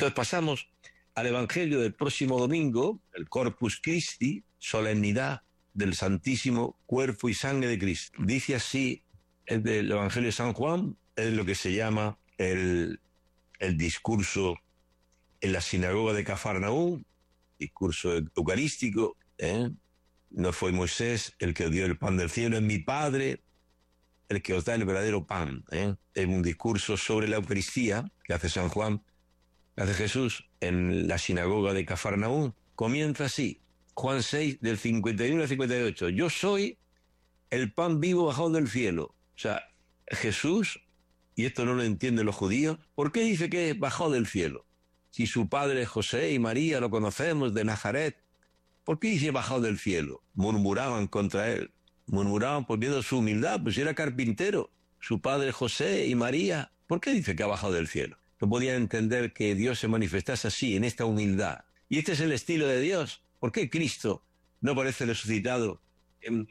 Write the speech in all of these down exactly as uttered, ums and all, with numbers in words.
Entonces pasamos al Evangelio del próximo domingo, el Corpus Christi, solemnidad del Santísimo Cuerpo y Sangre de Cristo. Dice así el del Evangelio de San Juan, es lo que se llama el, el discurso en la sinagoga de Cafarnaúm, discurso eucarístico, ¿eh? No fue Moisés el que os dio el pan del cielo, es mi Padre el que os da el verdadero pan, ¿eh? Es un discurso sobre la Eucaristía que hace San Juan, que hace Jesús en la sinagoga de Cafarnaúm. Comienza así, Juan seis, del cincuenta y uno al cincuenta y ocho. Yo soy el pan vivo bajado del cielo. O sea, Jesús, y esto no lo entienden los judíos, ¿por qué dice que es bajado del cielo? Si su padre José y María lo conocemos de Nazaret, ¿por qué dice bajado del cielo? Murmuraban contra él, murmuraban por miedo a su humildad, pues era carpintero. Su padre José y María, ¿por qué dice que ha bajado del cielo? No podían entender que Dios se manifestase así, en esta humildad. Y este es el estilo de Dios. ¿Por qué Cristo no parece resucitado en,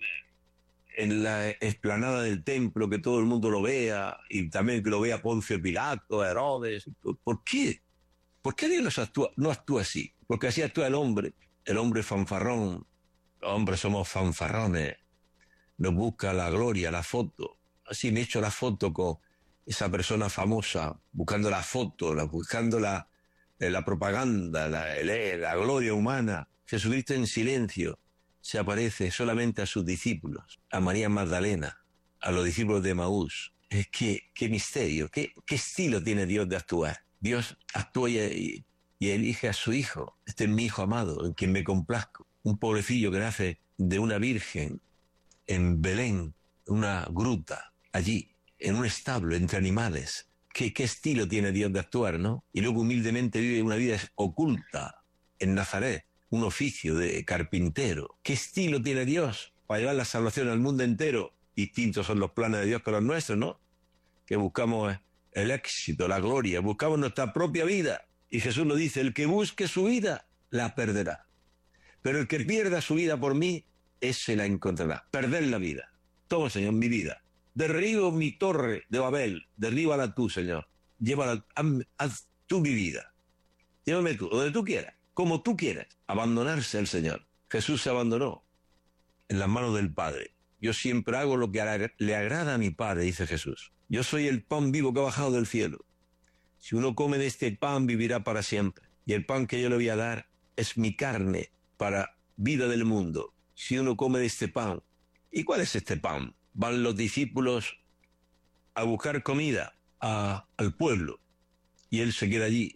en la explanada del templo, que todo el mundo lo vea, y también que lo vea Poncio Pilato, Herodes? ¿Por qué? ¿Por qué Dios actúa, no actúa así? Porque así actúa el hombre, el hombre fanfarrón. Los hombres somos fanfarrones. Nos busca la gloria, la foto. Así me he hecho la foto con esa persona famosa, buscando la foto, la, buscando la, la propaganda, la, la gloria humana. Jesucristo en silencio se aparece solamente a sus discípulos, a María Magdalena, a los discípulos de Emaús. Es que, qué misterio, qué, qué estilo tiene Dios de actuar. Dios actúa y, y elige a su hijo. Este es mi hijo amado, en quien me complazco. Un pobrecillo que nace de una virgen en Belén, una gruta, allí, en un establo, entre animales. ¿Qué, qué estilo tiene Dios de actuar, no? Y luego humildemente vive una vida oculta en Nazaret, un oficio de carpintero. ¿Qué estilo tiene Dios para llevar la salvación al mundo entero? Distintos son los planes de Dios que los nuestros, ¿no? Que buscamos el éxito, la gloria, buscamos nuestra propia vida. Y Jesús nos dice, el que busque su vida, la perderá. Pero el que pierda su vida por mí, ese la encontrará. Perder la vida. Toma, Señor, mi vida. Derribo mi torre de Babel. Derríbala tú, Señor. Llévala, haz, haz tú mi vida. Llévame tú, donde tú quieras, como tú quieras. Abandonarse al Señor. Jesús se abandonó en las manos del Padre. Yo siempre hago lo que le agrada a mi Padre, dice Jesús. Yo soy el pan vivo que ha bajado del cielo. Si uno come de este pan, vivirá para siempre. Y el pan que yo le voy a dar es mi carne para vida del mundo. Si uno come de este pan. ¿Y cuál es este pan? Van los discípulos a buscar comida a, al pueblo. Y él se queda allí,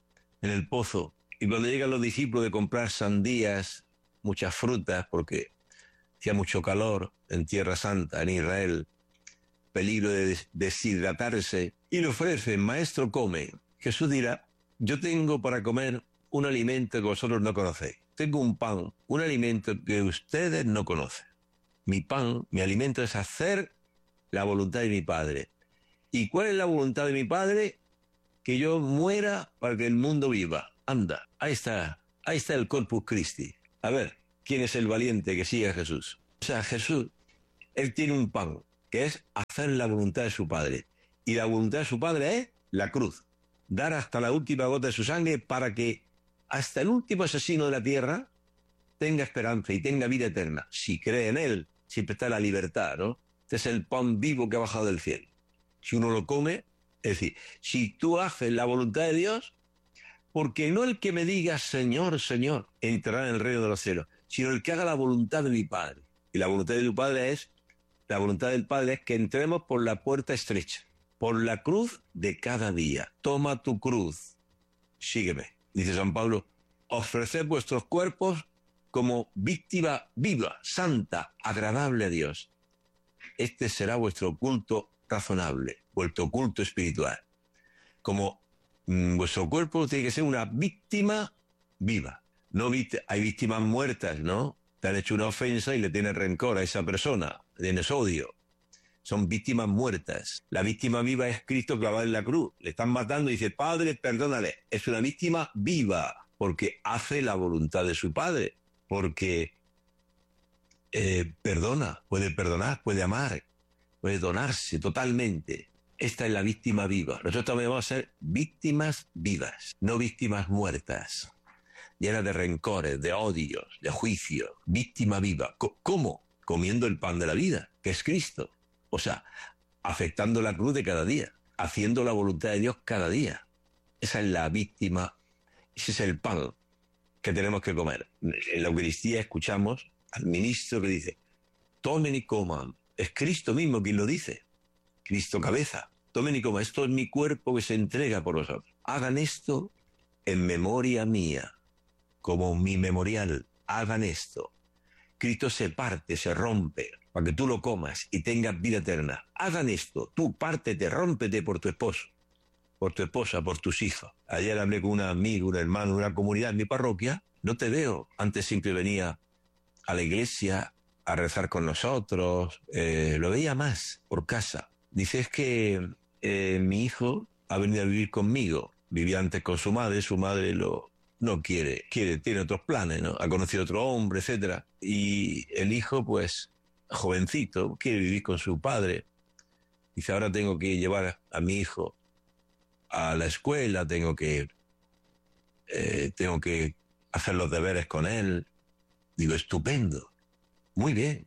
en el pozo. Y cuando llegan los discípulos de comprar sandías, muchas frutas, porque hacía mucho calor en Tierra Santa, en Israel, peligro de deshidratarse, y le ofrecen, maestro, come. Jesús dirá, yo tengo para comer un alimento que vosotros no conocéis. Tengo un pan, un alimento que ustedes no conocen. Mi pan, mi alimento es hacer la voluntad de mi Padre. ¿Y cuál es la voluntad de mi Padre? Que yo muera para que el mundo viva. Anda, ahí está, ahí está el Corpus Christi. A ver, ¿quién es el valiente que sigue a Jesús? O sea, Jesús, él tiene un pan, que es hacer la voluntad de su Padre. Y la voluntad de su Padre es la cruz. Dar hasta la última gota de su sangre para que hasta el último asesino de la tierra tenga esperanza y tenga vida eterna. Si cree en él, siempre está la libertad, ¿no? Este es el pan vivo que ha bajado del cielo. Si uno lo come, es decir, si tú haces la voluntad de Dios, porque no el que me diga Señor, Señor, entrará en el reino de los cielos, sino el que haga la voluntad de mi Padre. Y la voluntad de tu Padre es, la voluntad del Padre es que entremos por la puerta estrecha, por la cruz de cada día. Toma tu cruz, sígueme. Dice San Pablo, ofreced vuestros cuerpos como víctima viva, santa, agradable a Dios. Este será vuestro culto razonable, vuestro culto espiritual. Como mmm, vuestro cuerpo tiene que ser una víctima viva. No viste, hay víctimas muertas, ¿no? Te han hecho una ofensa y le tienes rencor a esa persona, le tienes odio. Son víctimas muertas. La víctima viva es Cristo clavado en la cruz. Le están matando y dice, Padre, perdónale. Es una víctima viva, porque hace la voluntad de su Padre, porque eh, perdona, puede perdonar, puede amar, puede donarse totalmente. Esta es la víctima viva. Nosotros también vamos a ser víctimas vivas, no víctimas muertas, llenas de rencores, de odios, de juicios. Víctima viva. ¿Cómo? Comiendo el pan de la vida, que es Cristo. O sea, afectando la cruz de cada día, haciendo la voluntad de Dios cada día. Esa es la víctima, ese es el pan que tenemos que comer. En la Eucaristía escuchamos al ministro que dice, tomen y coman. Es Cristo mismo quien lo dice. Cristo cabeza. Tomen y coman. Esto es mi cuerpo que se entrega por vosotros. Hagan esto en memoria mía, como mi memorial. Hagan esto. Cristo se parte, se rompe, para que tú lo comas y tengas vida eterna. Hagan esto. Tú pártete, rómpete por tu esposo, por tu esposa, por tus hijos. Ayer hablé con un amigo, un hermano, una comunidad en mi parroquia. No te veo. Antes siempre venía a la iglesia a rezar con nosotros. Eh, lo veía más por casa. Dice, es que eh, mi hijo ha venido a vivir conmigo. Vivía antes con su madre, su madre lo no quiere, quiere, tiene otros planes, ¿no? Ha conocido otro hombre, etcétera. Y el hijo, pues, jovencito, quiere vivir con su padre. Dice, ahora tengo que llevar a mi hijo a la escuela, tengo que, eh, tengo que hacer los deberes con él. Digo, estupendo, muy bien.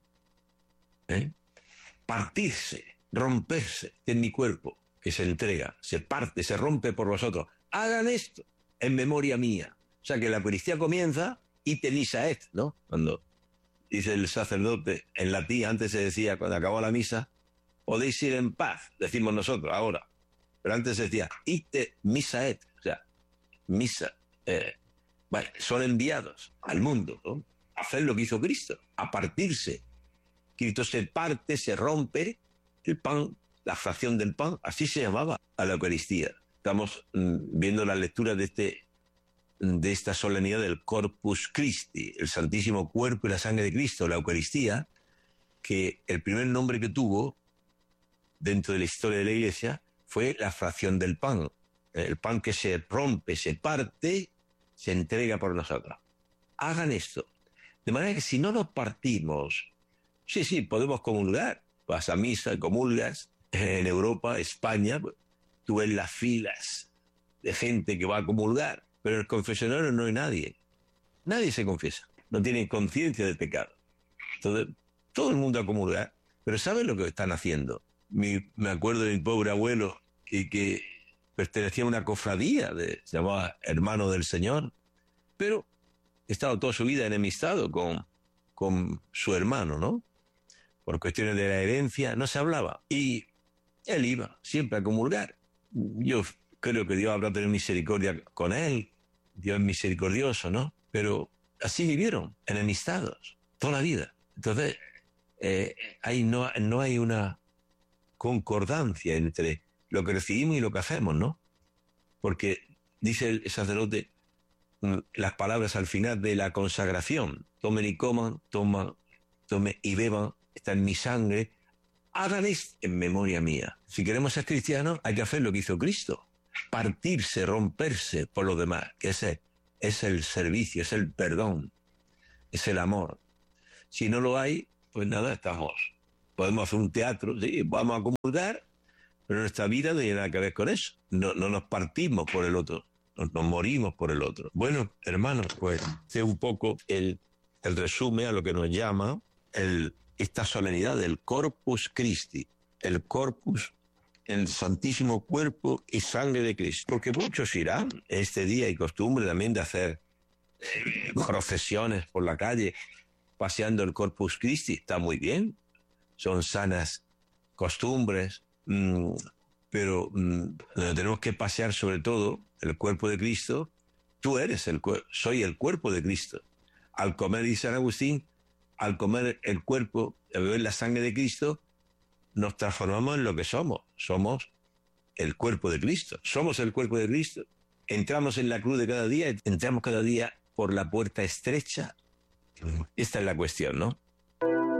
¿Eh? Partirse, romperse en mi cuerpo, que se entrega, se parte, se rompe por vosotros. Hagan esto en memoria mía. O sea que la Eucaristía comienza ite missa et, ¿no? Cuando dice el sacerdote, en latín, antes se decía, cuando acabó la misa, podéis ir en paz, decimos nosotros ahora. Pero antes se decía, ite missa et, o sea, misa. Eh, bueno, son enviados al mundo, ¿no? A hacer lo que hizo Cristo, a partirse. Cristo se parte, se rompe el pan, la fracción del pan, así se llamaba a la Eucaristía. Estamos mm, viendo la lectura de, este, de esta solemnidad del Corpus Christi, el Santísimo Cuerpo y la Sangre de Cristo, la Eucaristía, que el primer nombre que tuvo dentro de la historia de la Iglesia fue la fracción del pan. El pan que se rompe, se parte, se entrega por nosotros. Hagan esto. De manera que si no nos partimos, sí, sí, podemos comulgar. Vas a misa, comulgas. En Europa, España, tú ves las filas de gente que va a comulgar, pero en el confesionario no hay nadie. Nadie se confiesa. No tienen conciencia del pecado. Entonces, todo el mundo a comulgar, pero ¿saben lo que están haciendo? Mi, me acuerdo de mi pobre abuelo que, que pertenecía a una cofradía, de, se llamaba Hermano del Señor, pero estaba toda su vida enemistado con, con su hermano, ¿no? Por cuestiones de la herencia, no se hablaba. Y él iba siempre a comulgar. Yo creo que Dios habrá tenido misericordia con él. Dios es misericordioso, ¿no? Pero así vivieron, enemistados, toda la vida. Entonces, eh, ahí no, no hay una concordancia entre lo que recibimos y lo que hacemos, ¿no? Porque dice el sacerdote las palabras al final de la consagración: tomen y coman, toman, tomen y beban, está en mi sangre, hagan esto en memoria mía. Si queremos ser cristianos, hay que hacer lo que hizo Cristo, partirse, romperse por los demás, que ese es el servicio, es el perdón, es el amor. Si no lo hay, pues nada, estamos, podemos hacer un teatro, sí, vamos a comulgar, pero nuestra vida no tiene nada que ver con eso. No, no nos partimos por el otro, nos, nos morimos por el otro. Bueno, hermanos, pues este es un poco el, el resumen a lo que nos llama el, esta solemnidad del Corpus Christi, el Corpus, el Santísimo Cuerpo y Sangre de Cristo. Porque muchos irán este día, y costumbre también de hacer eh, procesiones por la calle, paseando el Corpus Christi. Está muy bien, son sanas costumbres, mmm, pero mmm, tenemos que pasear sobre todo el cuerpo de Cristo. Tú eres el cuerpo, soy el cuerpo de Cristo. Al comer, dice San Agustín, al comer el cuerpo, al beber la sangre de Cristo, nos transformamos en lo que somos. Somos el cuerpo de Cristo. Somos el cuerpo de Cristo. Entramos en la cruz de cada día, entramos cada día por la puerta estrecha. Esta es la cuestión, ¿no?